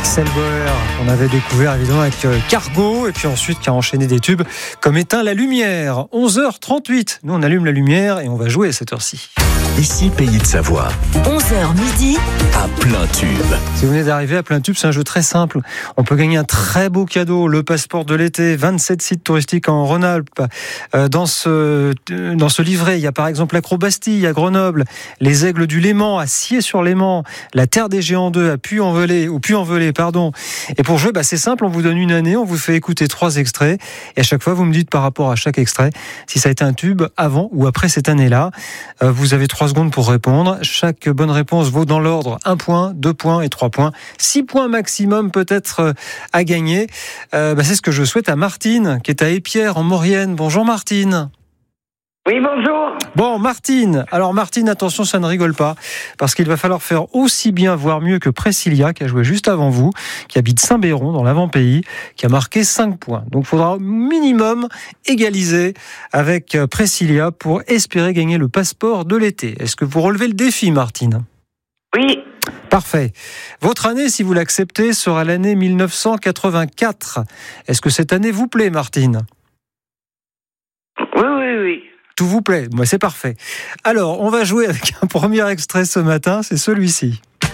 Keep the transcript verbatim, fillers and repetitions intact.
Axel Bauer, on avait découvert évidemment avec Cargo, et puis ensuite qui a enchaîné des tubes comme Éteint la lumière. onze heures trente-huit, nous on allume la lumière et on va jouer à cette heure-ci. Ici, Pays de Savoie. onze heures midi. À plein tube. Si vous venez d'arriver à plein tube, c'est un jeu très simple. On peut gagner un très beau cadeau, le passeport de l'été, vingt-sept sites touristiques en Rhône-Alpes. Dans ce, dans ce livret, il y a par exemple l'Acrobastille à Grenoble, les Aigles du Léman à Sciez-sur-Léman, la Terre des Géants deux à Puy-en-Velay, ou Puy-en-Velay, pardon. Et pour jouer, bah, c'est simple, on vous donne une année, on vous fait écouter trois extraits, et à chaque fois, vous me dites par rapport à chaque extrait, si ça a été un tube avant ou après cette année-là. Euh, vous avez trois secondes pour répondre. Chaque bonne réponse vaut dans l'ordre un point, deux points et trois points. Six points maximum peut-être à gagner. Euh, bah, c'est ce que je souhaite à Martine, qui est à Épierre, en Maurienne. Bonjour Martine. Oui, bonjour. Bon, Martine. Alors Martine, attention, ça ne rigole pas, parce qu'il va falloir faire aussi bien, voire mieux que Priscilla, qui a joué juste avant vous, qui habite Saint-Béron, dans l'avant-pays, qui a marqué cinq points. Donc il faudra au minimum égaliser avec Priscilla pour espérer gagner le passeport de l'été. Est-ce que vous relevez le défi, Martine ? Oui. Parfait. Votre année, si vous l'acceptez, sera l'année mille neuf cent quatre-vingt-quatre. Est-ce que cette année vous plaît, Martine ? Oui, oui, oui. Tout vous plaît, moi c'est parfait. Alors, on va jouer avec un premier extrait ce matin, c'est celui-ci.